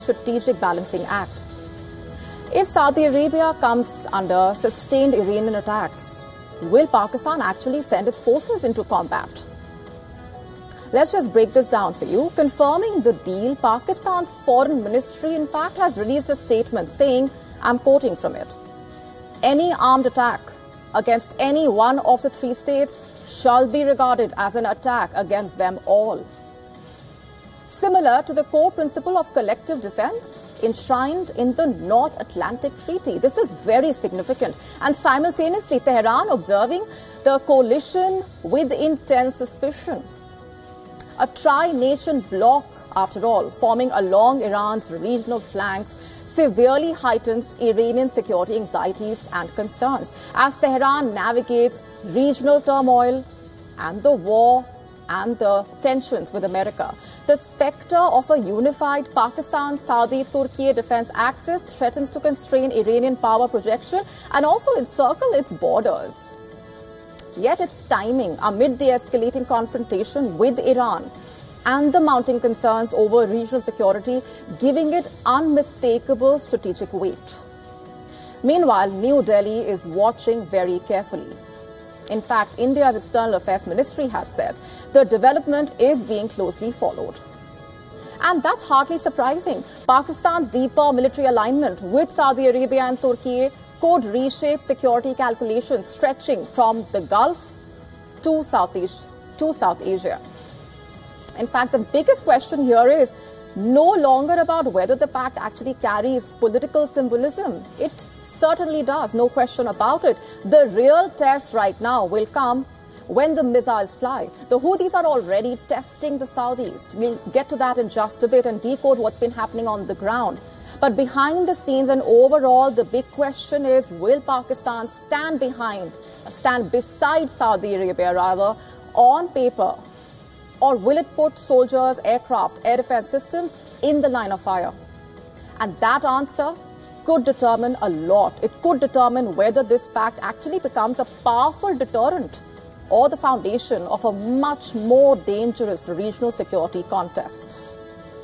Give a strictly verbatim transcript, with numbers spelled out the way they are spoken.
strategic balancing act. If Saudi Arabia comes under sustained Iranian attacks, will Pakistan actually send its forces into combat? Let's just break this down for you. Confirming the deal, Pakistan's foreign ministry, in fact, has released a statement saying, I'm quoting from it, any armed attack against any one of the three states shall be regarded as an attack against them all. Similar to the core principle of collective defense enshrined in the North Atlantic Treaty. This is very significant. And simultaneously, Tehran observing the coalition with intense suspicion. A tri-nation bloc, after all, forming along Iran's regional flanks, severely heightens Iranian security anxieties and concerns as Tehran navigates regional turmoil and the war and the tensions with America. The spectre of a unified Pakistan-Saudi-Turkey defense axis threatens to constrain Iranian power projection and also encircle its borders. Yet its timing amid the escalating confrontation with Iran and the mounting concerns over regional security, giving it unmistakable strategic weight. Meanwhile, New Delhi is watching very carefully. In fact, India's External Affairs Ministry has said the development is being closely followed. And that's hardly surprising. Pakistan's deeper military alignment with Saudi Arabia and Turkey could reshape security calculations stretching from the Gulf to Southeast, to South Asia. In fact, the biggest question here is no longer about whether the pact actually carries political symbolism. It certainly does, no question about it. The real test right now will come when the missiles fly. The Houthis are already testing the Saudis. We'll get to that in just a bit and decode what's been happening on the ground. But behind the scenes and overall, the big question is, will Pakistan stand behind, stand beside Saudi Arabia rather, on paper? Or will it put soldiers, aircraft, air defense systems in the line of fire? And that answer could determine a lot. It could determine whether this pact actually becomes a powerful deterrent or the foundation of a much more dangerous regional security contest.